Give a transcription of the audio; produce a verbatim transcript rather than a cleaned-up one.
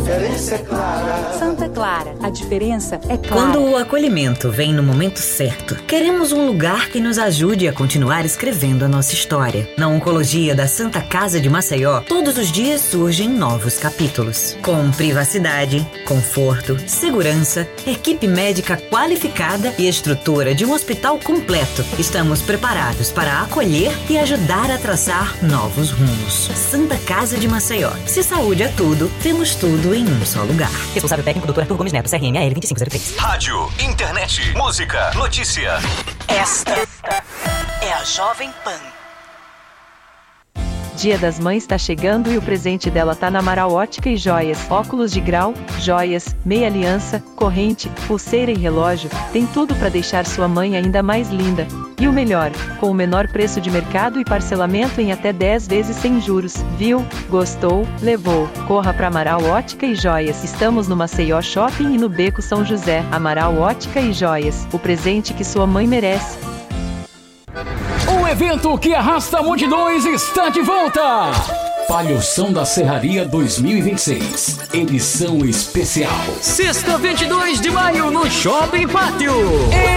diferença é clara. Santa Clara, a diferença é clara. Quando o acolhimento vem no momento certo, queremos um lugar que nos ajude a continuar escrevendo a nossa história. Na Oncologia da Santa Casa de Maceió, todos os dias surgem novos capítulos. Com privacidade, conforto, segurança, equipe médica qualificada e estrutura de um hospital completo, estamos preparados para acolher e ajudar a traçar novos rumos. Santa Casa de Maceió. Se saúde é tudo, temos tudo em um só lugar. Responsável técnico doutor Arthur Gomes Neto, C R M A L vinte e cinco zero três. Rádio, internet, música, notícia. Esta é a Jovem Pan. Dia das Mães tá chegando e o presente dela tá na Amaral Ótica e Joias. Óculos de grau, joias, meia aliança, corrente, pulseira e relógio. Tem tudo para deixar sua mãe ainda mais linda. E o melhor, com o menor preço de mercado e parcelamento em até dez vezes sem juros. Viu? Gostou? Levou. Corra para Amaral Ótica e Joias. Estamos no Maceió Shopping e no Beco São José. Amaral Ótica e Joias. O presente que sua mãe merece. O evento que arrasta multidões está de volta! Palhoção da Serraria dois mil e vinte e seis, edição especial. Sexta, vinte e dois de maio, no Shopping Pátio.